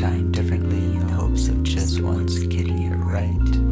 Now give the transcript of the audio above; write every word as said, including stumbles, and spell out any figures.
dying differently in the hopes of just once getting it right.